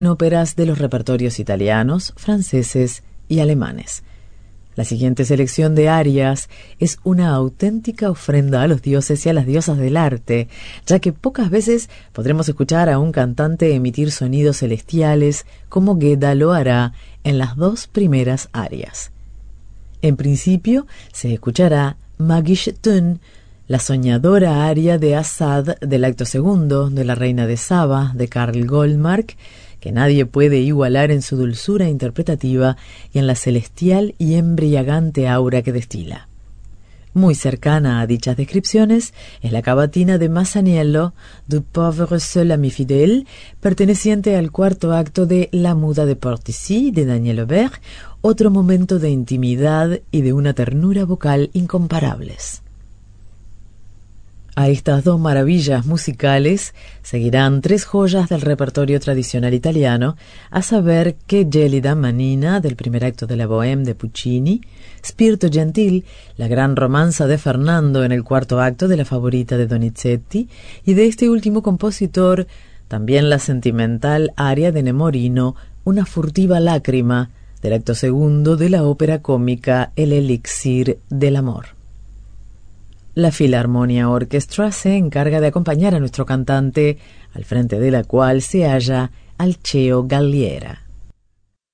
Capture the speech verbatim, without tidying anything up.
óperas de los repertorios italianos, franceses y alemanes. La siguiente selección de arias es una auténtica ofrenda a los dioses y a las diosas del arte, ya que pocas veces podremos escuchar a un cantante emitir sonidos celestiales como Gueda lo hará en las dos primeras arias. En principio se escuchará Magische Tön, la soñadora aria de Asad del acto segundo de La Reina de Saba de Karl Goldmark, que nadie puede igualar en su dulzura interpretativa y en la celestial y embriagante aura que destila. Muy cercana a dichas descripciones es la cavatina de Masaniello, Du pauvre seul ami fidèle, perteneciente al cuarto acto de La muda de Portici de Daniel Aubert, otro momento de intimidad y de una ternura vocal incomparables. A estas dos maravillas musicales seguirán tres joyas del repertorio tradicional italiano, a saber Che gelida manina del primer acto de la Bohème de Puccini, Spirito gentil, la gran romanza de Fernando en el cuarto acto de la Favorita de Donizetti, y de este último compositor también la sentimental aria de Nemorino, Una furtiva lágrima, del acto segundo de la ópera cómica El elixir del amor. La Filarmonia Orchestra se encarga de acompañar a nuestro cantante, al frente de la cual se halla Alceo Galliera.